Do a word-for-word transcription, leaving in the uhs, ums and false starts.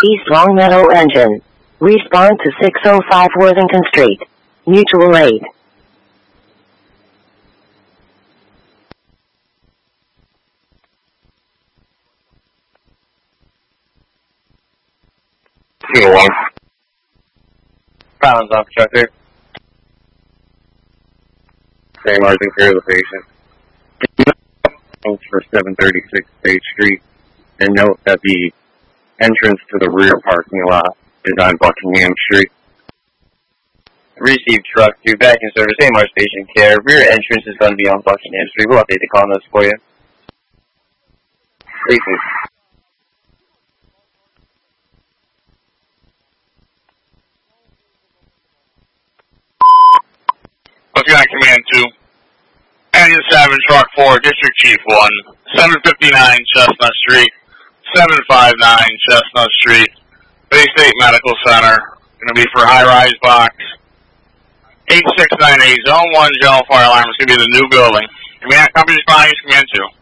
East Longmeadow engine. Respond to six oh five Worthington Street. Mutual aid. Zero one. Pounds off truck there. Same margin clear the patient. For seven thirty-six State Street. And note that the entrance to the rear parking lot is on Buckingham Street. Received truck to back in service, A M R station care. Rear entrance is going to be on Buckingham Street. We'll update the call notes for you. Received. Lieutenant Command two. Canyon seven, Truck four, District Chief one. seven fifty-nine Chestnut Street. seven fifty-nine Chestnut Street. Bay State Medical Center. Going to be for high-rise box. eight six nine eight, Zone one, general fire alarm is going to be the new building. Command, company responding, Command two.